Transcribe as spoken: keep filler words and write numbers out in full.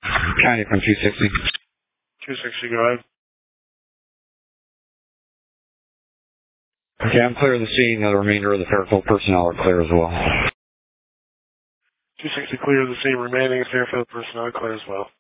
County from two sixty. two sixty, go ahead. Okay, I'm clear of the scene. The remainder of the Fairfield personnel are clear as well. two sixty clear of the scene. Remaining Fairfield personnel clear as well.